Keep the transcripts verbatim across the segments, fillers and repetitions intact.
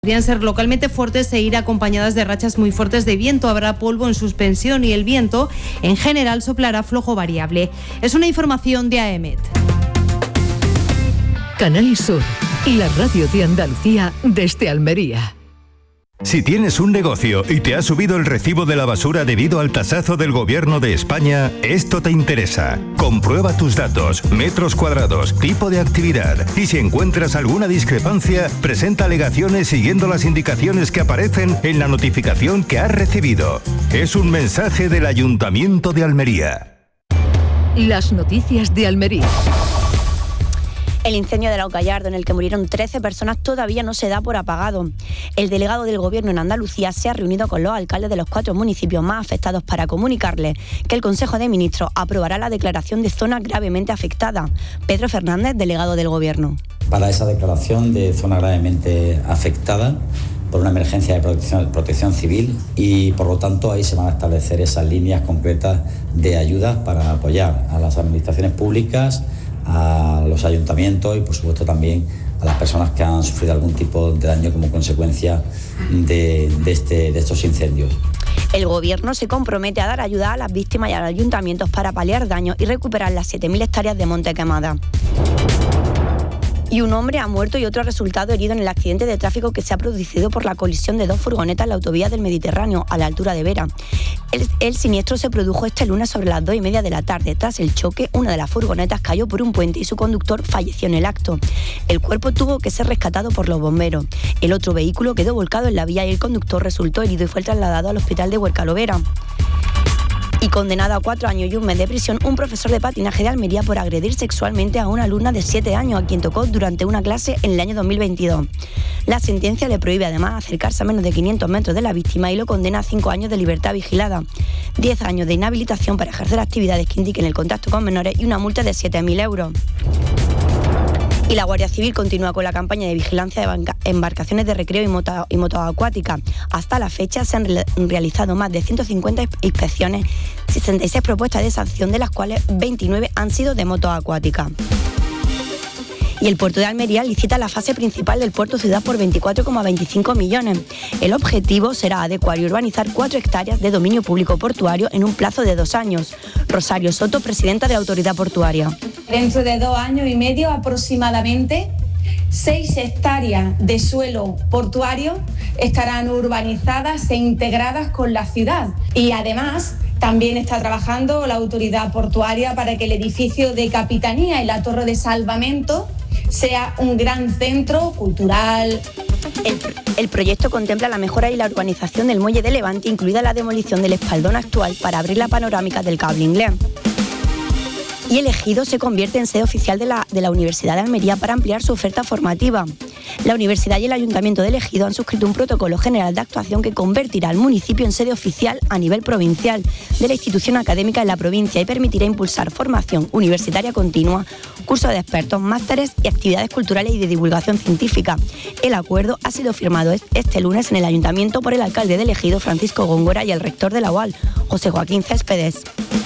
Podrían ser localmente fuertes e ir acompañadas de rachas muy fuertes de viento. Habrá polvo en suspensión y el viento en general soplará flojo variable. Es una información de A E M E T. Canal Sur, la radio de Andalucía desde Almería. Si tienes un negocio y te ha subido el recibo de la basura debido al tasazo del Gobierno de España, esto te interesa. Comprueba tus datos, metros cuadrados, tipo de actividad y si encuentras alguna discrepancia, presenta alegaciones siguiendo las indicaciones que aparecen en la notificación que has recibido. Es un mensaje del Ayuntamiento de Almería. Las noticias de Almería. El incendio de Lau Gallardo, en el que murieron trece personas, todavía no se da por apagado. El delegado del Gobierno en Andalucía se ha reunido con los alcaldes de los cuatro municipios más afectados para comunicarles que el Consejo de Ministros aprobará la declaración de zona gravemente afectada. Pedro Fernández, delegado del Gobierno. Para esa declaración de zona gravemente afectada por una emergencia de protección, protección civil y por lo tanto ahí se van a establecer esas líneas concretas de ayudas para apoyar a las administraciones públicas, a los ayuntamientos y por supuesto también a las personas que han sufrido algún tipo de daño como consecuencia de, de, este, de estos incendios. El Gobierno se compromete a dar ayuda a las víctimas y a los ayuntamientos para paliar daños y recuperar las siete mil hectáreas de monte quemada. Y un hombre ha muerto y otro ha resultado herido en el accidente de tráfico que se ha producido por la colisión de dos furgonetas en la autovía del Mediterráneo, a la altura de Vera. El, el siniestro se produjo este lunes sobre las dos y media de la tarde. Tras el choque, una de las furgonetas cayó por un puente y su conductor falleció en el acto. El cuerpo tuvo que ser rescatado por los bomberos. El otro vehículo quedó volcado en la vía y el conductor resultó herido y fue trasladado al hospital de Huercalovera. Y condenado a cuatro años y un mes de prisión, un profesor de patinaje de Almería por agredir sexualmente a una alumna de siete años a quien tocó durante una clase en el año dos mil veintidós. La sentencia le prohíbe además acercarse a menos de quinientos metros de la víctima y lo condena a cinco años de libertad vigilada, diez años de inhabilitación para ejercer actividades que indiquen el contacto con menores y una multa de siete mil euros. Y la Guardia Civil continúa con la campaña de vigilancia de embarcaciones de recreo y moto, y moto acuática. Hasta la fecha se han re- realizado más de ciento cincuenta inspecciones, sesenta y seis propuestas de sanción, de las cuales veintinueve han sido de moto acuática. Y el puerto de Almería licita la fase principal del puerto ciudad por veinticuatro coma veinticinco millones. El objetivo será adecuar y urbanizar cuatro hectáreas de dominio público portuario en un plazo de dos años. Rosario Soto, presidenta de la autoridad portuaria. Dentro de dos años y medio aproximadamente, seis hectáreas de suelo portuario estarán urbanizadas e integradas con la ciudad. Y además también está trabajando la autoridad portuaria para que el edificio de capitanía y la torre de salvamento sea un gran centro cultural. El, el proyecto contempla la mejora y la urbanización del muelle de Levante, incluida la demolición del espaldón actual para abrir la panorámica del cable inglés. Y el Ejido se convierte en sede oficial de la, de la Universidad de Almería para ampliar su oferta formativa. La Universidad y el Ayuntamiento del Ejido han suscrito un protocolo general de actuación que convertirá al municipio en sede oficial a nivel provincial de la institución académica en la provincia y permitirá impulsar formación universitaria continua, cursos de expertos, másteres y actividades culturales y de divulgación científica. El acuerdo ha sido firmado este lunes en el Ayuntamiento por el alcalde del Ejido, Francisco Góngora, y el rector de la U A L, José Joaquín Céspedes.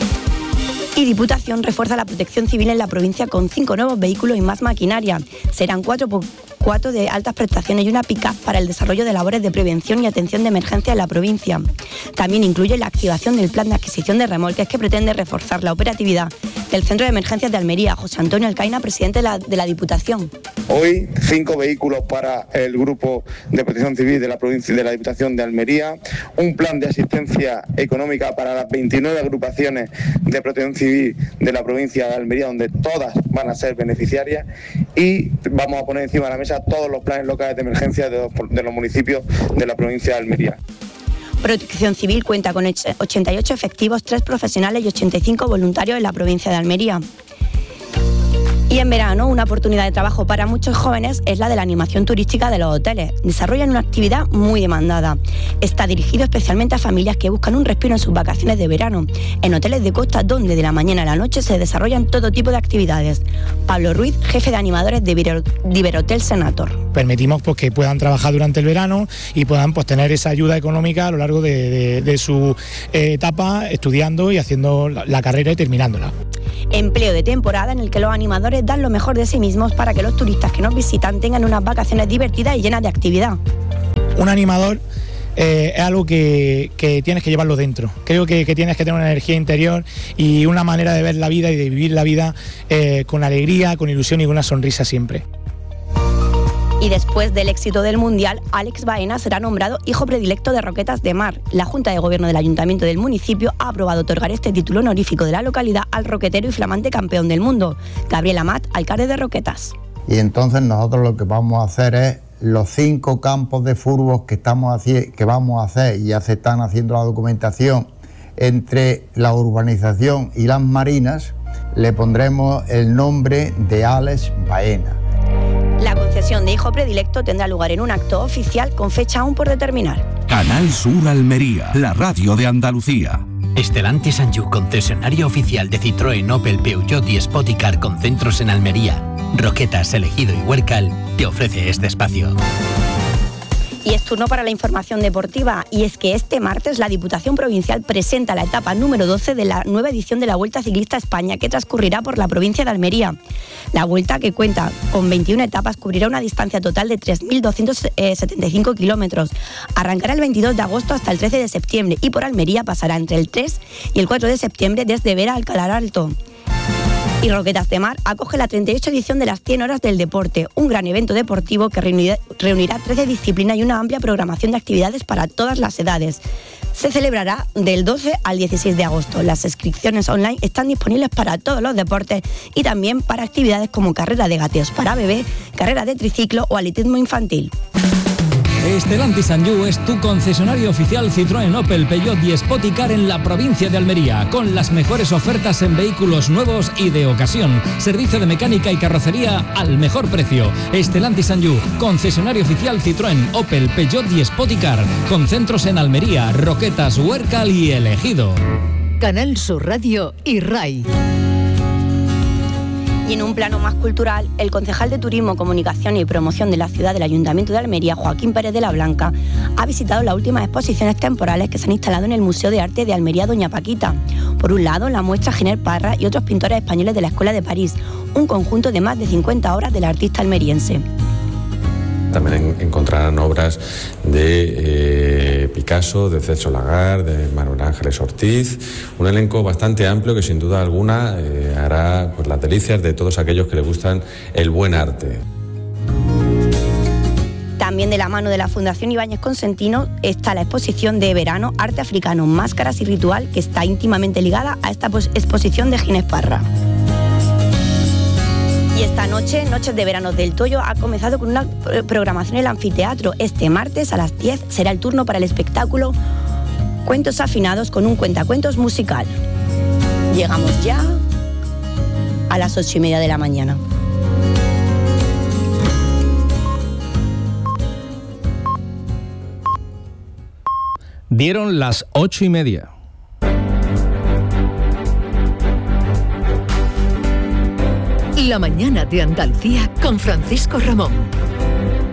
Y Diputación refuerza la protección civil en la provincia con cinco nuevos vehículos y más maquinaria. Serán cuatro por cuatro de altas prestaciones y una pick-up para el desarrollo de labores de prevención y atención de emergencia en la provincia. También incluye la activación del plan de adquisición de remolques que pretende reforzar la operatividad del Centro de Emergencias de Almería. José Antonio Alcaina, presidente de la, de la Diputación. Hoy, cinco vehículos para el Grupo de Protección Civil de la provincia de la Diputación de Almería, un plan de asistencia económica para las veintinueve agrupaciones de protección civil de la provincia de Almería, donde todas van a ser beneficiarias, y vamos a poner encima de la mesa todos los planes locales de emergencia de los, de los municipios de la provincia de Almería. Protección Civil cuenta con ochenta y ocho efectivos, tres profesionales y ochenta y cinco voluntarios en la provincia de Almería. Y en verano, una oportunidad de trabajo para muchos jóvenes es la de la animación turística de los hoteles. Desarrollan una actividad muy demandada. Está dirigido especialmente a familias que buscan un respiro en sus vacaciones de verano, en hoteles de costa donde de la mañana a la noche se desarrollan todo tipo de actividades. Pablo Ruiz, jefe de animadores de Iberhotel Senator. Permitimos pues, que puedan trabajar durante el verano y puedan pues, tener esa ayuda económica a lo largo de, de, de su eh, etapa estudiando y haciendo la, la carrera y terminándola. Empleo de temporada en el que los animadores dan lo mejor de sí mismos para que los turistas que nos visitan tengan unas vacaciones divertidas y llenas de actividad. un animador eh, es algo que, que tienes que llevarlo dentro. Creo que, que tienes que tener una energía interior y una manera de ver la vida y de vivir la vida eh, con alegría, con ilusión y con una sonrisa siempre. Y después del éxito del Mundial, Alex Baena será nombrado hijo predilecto de Roquetas de Mar. La Junta de Gobierno del Ayuntamiento del municipio ha aprobado otorgar este título honorífico de la localidad al roquetero y flamante campeón del mundo, Gabriel Amat, alcalde de Roquetas. Y entonces nosotros lo que vamos a hacer es los cinco campos de fútbol que, estamos haci- que vamos a hacer, y ya se están haciendo la documentación, entre la urbanización y las marinas, le pondremos el nombre de Alex Baena. La concesión de hijo predilecto tendrá lugar en un acto oficial con fecha aún por determinar. Canal Sur Almería, la radio de Andalucía. Stellantis Sanyu, concesionario oficial de Citroën, Opel, Peugeot y Spoticar con centros en Almería, Roquetas, Elegido y Huércal, te ofrece este espacio. Y es turno para la información deportiva, y es que este martes la Diputación Provincial presenta la etapa número doce de la nueva edición de la Vuelta Ciclista a España, que transcurrirá por la provincia de Almería. La Vuelta, que cuenta con veintiuna etapas, cubrirá una distancia total de tres mil doscientos setenta y cinco kilómetros. Arrancará el veintidós de agosto hasta el trece de septiembre y por Almería pasará entre el tres y el cuatro de septiembre desde Vera a Alcalá Alto. Y Roquetas de Mar acoge la treinta y ocho edición de las cien horas del deporte, un gran evento deportivo que reunirá, reunirá trece disciplinas y una amplia programación de actividades para todas las edades. Se celebrará del doce al dieciséis de agosto. Las inscripciones online están disponibles para todos los deportes y también para actividades como carrera de gateos para bebé, carrera de triciclo o atletismo infantil. Stellantis Sanyu es tu concesionario oficial Citroën, Opel, Peugeot y Spoticar en la provincia de Almería, con las mejores ofertas en vehículos nuevos y de ocasión. Servicio de mecánica y carrocería al mejor precio. Stellantis Sanyu, concesionario oficial Citroën, Opel, Peugeot y Spoticar, con centros en Almería, Roquetas, Huércal y El Ejido. Canal Sur Radio y RAI. Y en un plano más cultural, el concejal de Turismo, Comunicación y Promoción de la ciudad del Ayuntamiento de Almería, Joaquín Pérez de la Blanca, ha visitado las últimas exposiciones temporales que se han instalado en el Museo de Arte de Almería Doña Paquita. Por un lado, la muestra Giner Parra y otros pintores españoles de la Escuela de París, un conjunto de más de cincuenta obras del artista almeriense. También encontrarán obras de eh, Picasso, de Celso Lagar, de Manuel Ángeles Ortiz, un elenco bastante amplio que sin duda alguna eh, hará pues, las delicias de todos aquellos que les gustan el buen arte. También de la mano de la Fundación Ibáñez Consentino está la exposición de verano Arte Africano, Máscaras y Ritual, que está íntimamente ligada a esta pues, exposición de Giner Parra. Y esta noche, Noches de Verano del Toyo, ha comenzado con una programación en el anfiteatro. Este martes a las diez será el turno para el espectáculo Cuentos Afinados con un cuentacuentos musical. Llegamos ya a las ocho y media de la mañana. Dieron las ocho y media. La mañana de Andalucía con Francisco Ramón.